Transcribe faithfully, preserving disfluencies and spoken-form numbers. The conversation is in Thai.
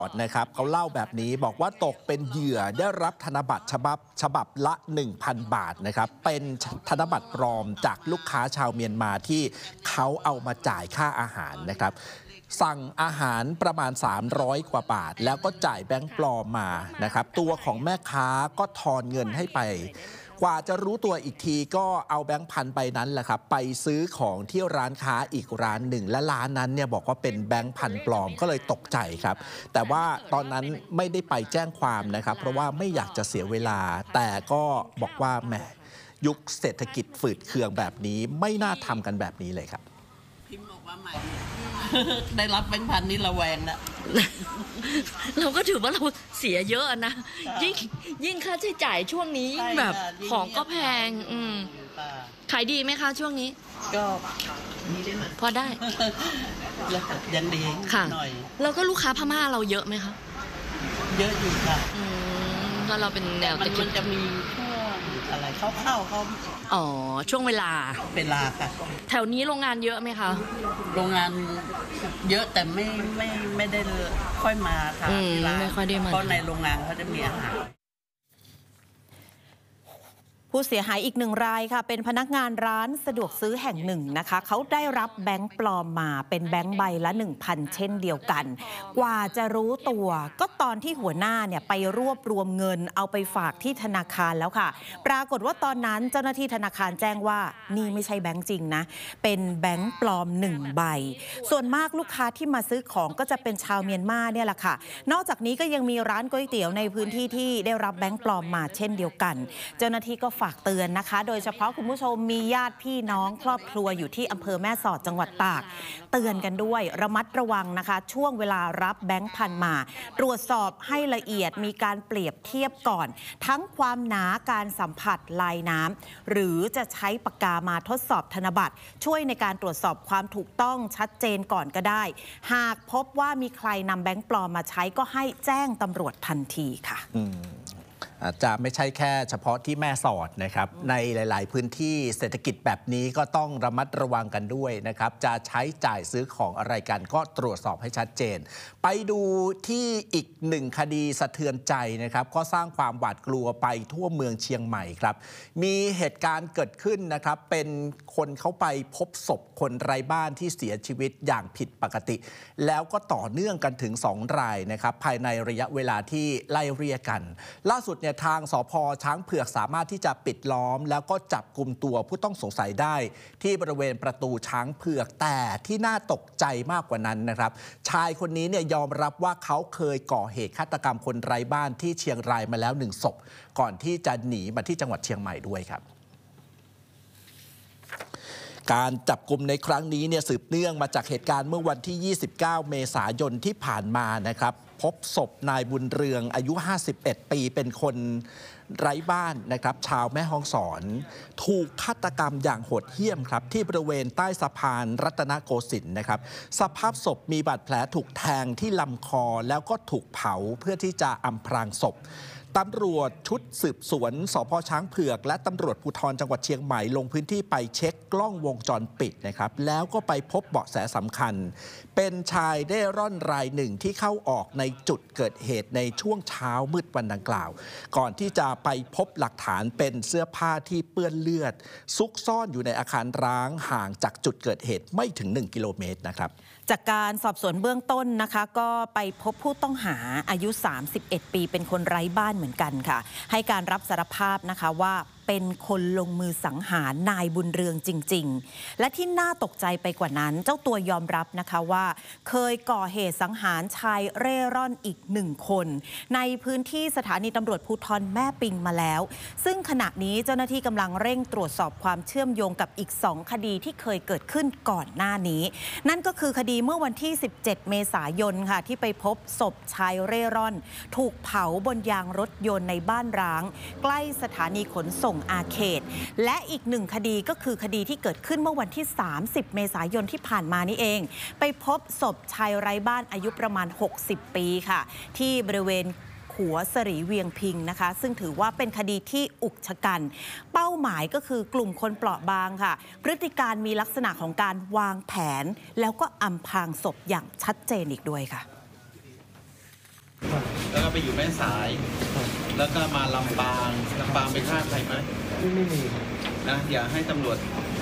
นะครับเขาเล่าแบบนี้บอกว่าตกเป็นเหยื่อได้รับธนบัตรฉบับฉบับละ หนึ่งพัน บาทนะครับเป็นธนบัตรปลอมจากลูกค้าชาวเมียนมาที่เขาเอามาจ่ายค่าอาหารนะครับสั่งอาหารประมาณสามร้อยกว่าบาทแล้วก็จ่ายแบงค์ปลอมมานะครับตัวของแม่ค้าก็ทอนเงินให้ไปกว่าจะรู้ตัวอีกทีก็เอาแบงค์พันไปนั้นแหละครับไปซื้อของที่ร้านค้าอีกร้านหนึ่งและร้านนั้นเนี่ยบอกว่าเป็นแบงค์พันปลอมก็เลยตกใจครับแต่ว่าตอนนั้นไม่ได้ไปแจ้งความนะครับเพราะว่าไม่อยากจะเสียเวลาแต่ก็บอกว่าแหมยุคเศรษฐกิจฝืดเคืองแบบนี้ไม่น่าทำกันแบบนี้เลยครับพิมพ์บอกว่าใหม่ได้รับแบงค์พันนี้ระแวงนะเราก็ถือว่าเราเสียเยอะนะยิ่งยิ่งค่าใช้จ่ายช่วงนี้แบบของก็แพงอืมขายดีไหมคะช่วงนี้ก็พอได้ยังดีหน่อยแล้วก็ลูกค้าพม่าเราเยอะไหมคะเยอะอยู่ค่ะอืมก็เราเป็นแนวตะมันจะมีช่วงอะไรเข้าเข้าเขาอ๋อช่วงเวลาเวลาค่ะแถวนี้โรงงานเยอะไหมคะโรงงานเยอะแต่ไม่ไม่ไม่ได้ค่อยมาค่ะไม่ค่อยได้มาเพราะในโรงงานเขาจะมีอาหารผู้เสียหายอีกหนึ่งรายค่ะเป็นพนักงานร้านสะดวกซื้อแห่งหนึ่งนะคะเขาได้รับแบงค์ปลอมมาเป็นแบงค์ใบละ หนึ่งพัน เช่นเดียวกันกว่าจะรู้ตัวก็ตอนที่หัวหน้าเนี่ยไปรวบรวมเงินเอาไปฝากที่ธนาคารแล้วค่ะปรากฏว่าตอนนั้นเจ้าหน้าที่ธนาคารแจ้งว่านี่ไม่ใช่แบงค์จริงนะเป็นแบงค์ปลอมหนึ่งใบส่วนมากลูกค้าที่มาซื้อของก็จะเป็นชาวเมียนมาเนี่ยแหละค่ะนอกจากนี้ก็ยังมีร้านก๋วยเตี๋ยวในพื้นที่ที่ได้รับแบงค์ปลอมมาเช่นเดียวกันเจ้าหน้าที่ก็ฝากเตือนนะคะโดยเฉพาะคุณผู้ชมมีญาติพี่น้องครอบครัวอยู่ที่อำเภอแม่สอดจังหวัดตากเตือนกันด้วยระมัดระวังนะคะช่วงเวลารับแบงค์พันมาตรวจสอบให้ละเอียดมีการเปรียบเทียบก่อนทั้งความหนาการสัมผัสลายน้ำหรือจะใช้ปากกามาทดสอบธนบัตรช่วยในการตรวจสอบความถูกต้องชัดเจนก่อนก็ได้หากพบว่ามีใครนำแบงค์ปลอมมาใช้ก็ให้แจ้งตำรวจทันทีค่ะอาจจะไม่ใช่แค่เฉพาะที่แม่สอดนะครับในหลายๆพื้นที่เศรษฐกิจแบบนี้ก็ต้องระมัดระวังกันด้วยนะครับจะใช้จ่ายซื้อของอะไรกันก็ตรวจสอบให้ชัดเจนไปดูที่อีกหนึ่งคดีสะเทือนใจนะครับก็สร้างความหวาดกลัวไปทั่วเมืองเชียงใหม่ครับมีเหตุการณ์เกิดขึ้นนะครับเป็นคนเขาไปพบศพคนไร้บ้านที่เสียชีวิตอย่างผิดปกติแล้วก็ต่อเนื่องกันถึงสองรายนะครับภายในระยะเวลาที่ไล่เรียกกันล่าสุดเนี่ยทางสภ.ช้างเผือกสามารถที่จะปิดล้อมแล้วก็จับกุมตัวผู้ต้องสงสัยได้ที่บริเวณประตูช้างเผือกแต่ที่น่าตกใจมากกว่านั้นนะครับชายคนนี้เนี่ยยอมรับว่าเขาเคยก่อเหตุฆาตกรรมคนไร้บ้านที่เชียงรายมาแล้วหนึ่งศพก่อนที่จะหนีมาที่จังหวัดเชียงใหม่ด้วยครับการจับกุมในครั้งนี้เนี่ยสืบเนื่องมาจากเหตุการณ์เมื่อวันที่ยี่สิบเก้าเมษายนที่ผ่านมานะครับพบศพนายบุญเรืองอายุห้าสิบเอ็ดปีเป็นคนไร้บ้านนะครับชาวแม่ฮ่องสอนถูกฆาตกรรมอย่างโหดเหี้ยมครับที่บริเวณใต้สะพานรัตนโกสินทร์นะครับสภาพศพมีบาดแผลถูกแทงที่ลำคอแล้วก็ถูกเผาเพื่อที่จะอำพรางศพตำรวจชุดสืบสวนสภ.ช้างเผือกและตำรวจภูธรจังหวัดเชียงใหม่ลงพื้นที่ไปเช็คกล้องวงจรปิดนะครับแล้วก็ไปพบเบาะแสสำคัญเป็นชายเร่ร่อนรายหนึ่งที่เข้าออกในจุดเกิดเหตุในช่วงเช้ามืดวันดังกล่าวก่อนที่จะไปพบหลักฐานเป็นเสื้อผ้าที่เปื้อนเลือดซุกซ่อนอยู่ในอาคารร้างห่างจากจุดเกิดเหตุไม่ถึงหนึ่งกิโลเมตรนะครับจากการสอบสวนเบื้องต้นนะคะก็ไปพบผู้ต้องหาอายุสามสิบเอ็ดปีเป็นคนไร้บ้านเหมือนกันค่ะให้การรับสารภาพนะคะว่าเป็นคนลงมือสังหารนายบุญเรืองจริงๆและที่น่าตกใจไปกว่านั้นเจ้าตัวยอมรับนะคะว่าเคยก่อเหตุสังหารชายเร่ร่อนอีกหนึ่งคนในพื้นที่สถานีตำรวจภูธรแม่ปิงมาแล้วซึ่งขณะนี้เจ้าหน้าที่กำลังเร่งตรวจสอบความเชื่อมโยงกับอีกสองคดีที่เคยเกิดขึ้นก่อนหน้านี้นั่นก็คือคดีเมื่อวันที่สิบเจ็ดเมษายนค่ะที่ไปพบศพชายเร่ร่อนถูกเผาบนยางรถยนต์ในบ้านร้างใกล้สถานีขนส่งอาเขตและอีกหนึ่งคดีก็คือคดีที่เกิดขึ้นเมื่อวันที่สามสิบเมษายนที่ผ่านมานี่เองไปพบศพชายไร้บ้านอายุประมาณหกสิบปีค่ะที่บริเวณขัวสรีเวียงพิงนะคะซึ่งถือว่าเป็นคดีที่อุกชะกันเป้าหมายก็คือกลุ่มคนเปราะบางค่ะพฤติการมีลักษณะของการวางแผนแล้วก็อำพรางศพอย่างชัดเจนอีกด้วยค่ะไปอยู่แม่สาย แล้วก็มาลำปางลำปางไปฆ่าใครไหมไม่ไม่มีนะอย่าให้ตำรวจ